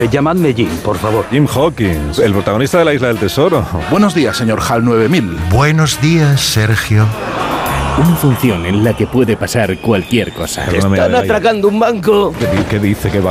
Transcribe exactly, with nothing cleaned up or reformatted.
Llamadme Jim, por favor. Jim Hawkins, el protagonista de La Isla del Tesoro. Buenos días, señor HAL nueve mil. Buenos días, Sergio. Una función en la que puede pasar cualquier cosa. Perdóname, Están Adelaide. atracando un banco. ¿Qué, qué dice que va?